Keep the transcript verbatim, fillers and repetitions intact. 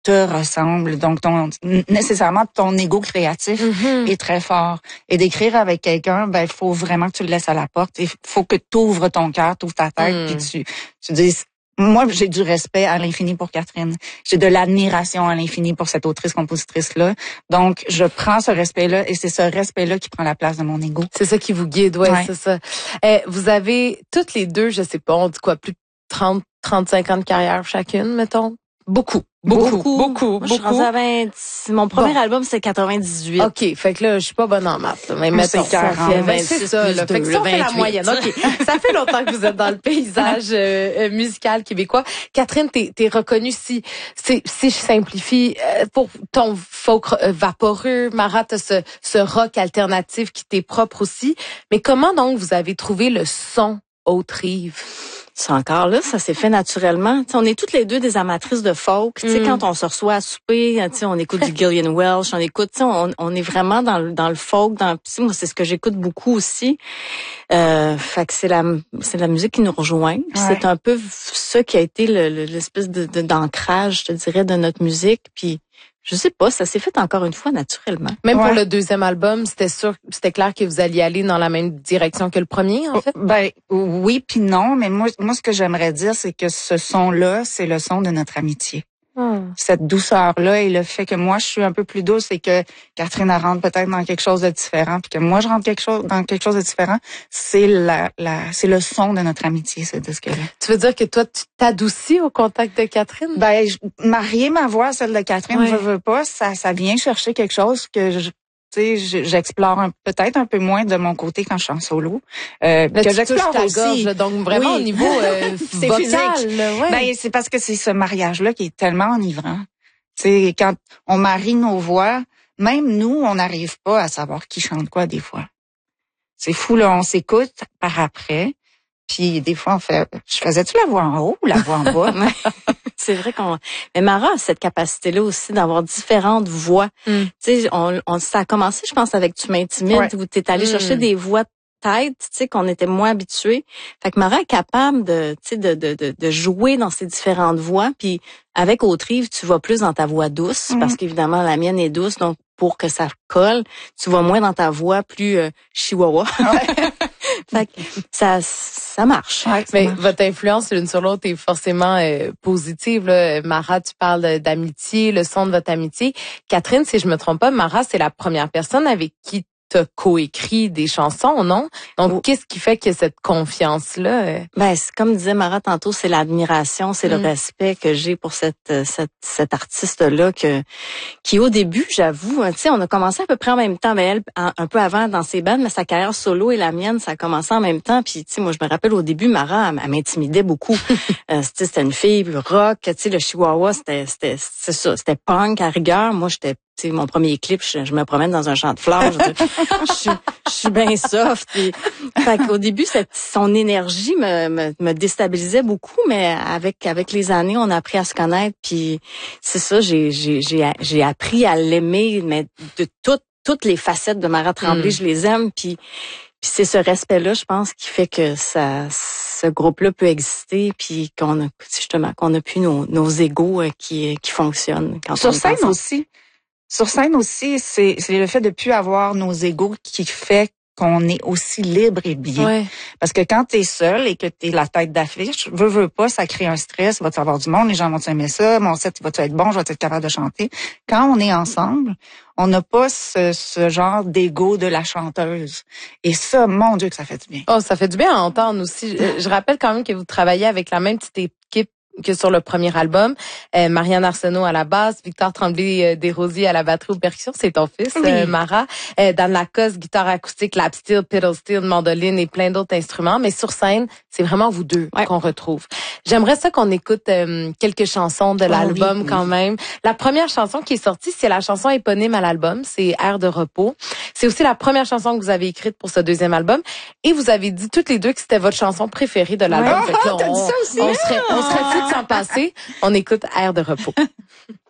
te ressemble. Donc, ton, nécessairement, ton ego créatif mm-hmm. est très fort. Et d'écrire avec quelqu'un, ben, il faut vraiment que tu le laisses à la porte. Il faut que tu ouvres ton cœur, tu ouvres ta tête, mm. puis tu, tu dises, moi, j'ai du respect à l'infini pour Catherine. J'ai de l'admiration à l'infini pour cette autrice-compositrice-là. Donc, je prends ce respect-là et c'est ce respect-là qui prend la place de mon ego. C'est ça qui vous guide, ouais, ouais. c'est ça. Eh, vous avez toutes les deux, je sais pas, on dit quoi, plus de trente, trente-cinq ans de carrière chacune, mettons? Beaucoup. Beaucoup, beaucoup, beaucoup. Moi, je suis rendue à vingt. Mon premier bon. album, c'est quatre-vingt-dix-huit. OK. Fait que là, je suis pas bonne en maths, là. Mais mettons, ça fait vingt-six, c'est ça, là. Fait que ça, on fait la moyenne. OK. Ça fait longtemps que vous êtes dans le paysage euh, musical québécois. Catherine, t'es, t'es reconnue si, si, si je simplifie, euh, pour ton folk euh, vaporeux. Mara, t'as ce, ce rock alternatif qui t'est propre aussi. Mais comment donc vous avez trouvé le son Haute-Rive? C'est encore là, ça s'est fait naturellement. T'sais, on est toutes les deux des amatrices de folk. Tu sais, mm. quand on se reçoit à souper, tu sais, on écoute du Gillian Welch, on écoute, tu sais, on, on est vraiment dans le dans le folk. Dans, moi, c'est ce que j'écoute beaucoup aussi. Euh, fait que c'est la c'est la musique qui nous rejoint. Ouais. C'est un peu ça qui a été le, le, l'espèce de, de d'ancrage, je te dirais, de notre musique. Puis je sais pas, ça s'est fait encore une fois naturellement. Même ouais. pour le deuxième album, c'était sûr, c'était clair que vous alliez aller dans la même direction que le premier, en fait? Ben, oui puis non, mais moi, moi, ce que j'aimerais dire, c'est que ce son-là, c'est le son de notre amitié. Hum. Cette douceur-là et le fait que moi, je suis un peu plus douce et que Catherine elle rentre peut-être dans quelque chose de différent puis que moi, je rentre quelque chose, dans quelque chose de différent, c'est la, la, c'est le son de notre amitié, ce disque-là. Tu veux dire que toi, tu t'adoucis au contact de Catherine? Ben, je, marier ma voix à celle de Catherine, ouais. je veux pas, ça, ça vient chercher quelque chose que je, tu sais, j'explore un, peut-être un peu moins de mon côté quand je suis en solo. Euh, que j'explore ta aussi. Gorge, là, donc vraiment oui. au niveau euh, c'est vocal. Physique. Là, ouais. Ben, c'est parce que c'est ce mariage-là qui est tellement enivrant. Tu sais, quand on marie nos voix, même nous, on n'arrive pas à savoir qui chante quoi des fois. C'est fou, là, on s'écoute par après. Puis des fois, on fait, je faisais-tu la voix en haut ou la voix en bas? C'est vrai qu'on, mais Mara a cette capacité-là aussi d'avoir différentes voix. Mm. Tu sais, on, on, ça a commencé, je pense, avec Tu m'intimides, ouais. où t'es allé mm. chercher des voix tête, tu sais, qu'on était moins habitués. Fait que Mara est capable de, tu sais, de, de, de, de jouer dans ces différentes voix. Puis avec Haute-Rive, tu vas plus dans ta voix douce, mm. parce qu'évidemment, la mienne est douce, donc pour que ça colle, tu vas moins dans ta voix plus euh, chihuahua. Ouais. Fait que ça, ça marche. Ouais, ça Mais marche. Votre influence l'une sur l'autre est forcément euh, positive. Là. Mara, tu parles d'amitié, le son de votre amitié. Catherine, si je me trompe pas, Mara, c'est la première personne avec qui tu as coécrit des chansons, non? Donc, oh. qu'est-ce qui fait que cette confiance-là? Ben, c'est comme disait Mara tantôt, c'est l'admiration, c'est mm. le respect que j'ai pour cette cette cette artiste-là que qui au début, j'avoue, tu sais, on a commencé à peu près en même temps, mais elle un, un peu avant dans ses bandes, mais sa carrière solo et la mienne, ça a commencé en même temps. Puis, tu sais, moi, je me rappelle au début, Mara, elle, elle m'intimidait beaucoup. euh, c'était une fille rock, tu sais, le Chihuahua, c'était c'était c'est ça, c'était punk à rigueur. Moi, j'étais Tu sais, mon premier clip, je, je me promène dans un champ de fleurs. Je, je, suis, je suis bien soft. Puis, fait qu'au début, cette, son énergie me, me, me déstabilisait beaucoup, mais avec avec les années, on a appris à se connaître. Puis c'est ça, j'ai j'ai j'ai j'ai appris à l'aimer, mais de toutes toutes les facettes de Mara Tremblay, mm. je les aime. Puis puis c'est ce respect-là, je pense, qui fait que ça ce groupe-là peut exister, puis qu'on a justement qu'on a pu nos nos égos qui qui fonctionnent quand sur on scène aussi. Sur scène aussi, c'est, c'est le fait de plus avoir nos égos qui fait qu'on est aussi libre et bien. Ouais. Parce que quand t'es seul et que t'es la tête d'affiche, veux, veux pas, ça crée un stress, va-tu avoir du monde, les gens vont aimer ça, mon set va-tu être bon, je vais être capable de chanter. Quand on est ensemble, on n'a pas ce, ce genre d'égo de la chanteuse. Et ça, mon Dieu que ça fait du bien. Oh, ça fait du bien à entendre aussi. Je, je rappelle quand même que vous travaillez avec la même petite équipe que sur le premier album. Euh, Marianne Arsenault à la basse, Victor Tremblay euh, Desrosiers à la batterie aux percussions, c'est ton fils, oui. euh, Mara. Euh, Dan Lacoste, guitare acoustique, lap steel, pedal steel, mandoline et plein d'autres instruments. Mais sur scène, c'est vraiment vous deux ouais. qu'on retrouve. J'aimerais ça qu'on écoute euh, quelques chansons de l'album oh, oui, quand oui. même. La première chanson qui est sortie, c'est la chanson éponyme à l'album, c'est Air de repos. C'est aussi la première chanson que vous avez écrite pour ce deuxième album. Et vous avez dit toutes les deux que c'était votre chanson préférée de l'album. Ouais. Oh, t'as dit ça aussi, on serait, on serait toutes s'en passer. On écoute Air de repos.